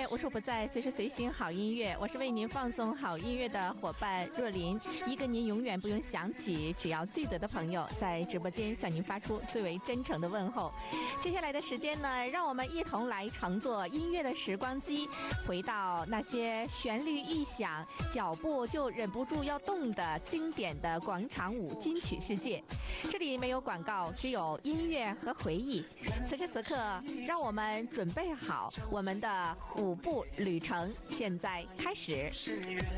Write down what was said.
乐无处不在，随时随行好音乐。我是为您放送好音乐的伙伴若琳，一个您永远不用想起，只要记得的朋友，在直播间向您发出最为真诚的问候。接下来的时间呢，让我们一同来乘坐音乐的时光机，回到那些旋律一响，脚步就忍不住要动的经典的广场舞金曲世界。这里没有广告，只有音乐和回忆。此时此刻，让我们准备好我们的舞步旅程，现在开始。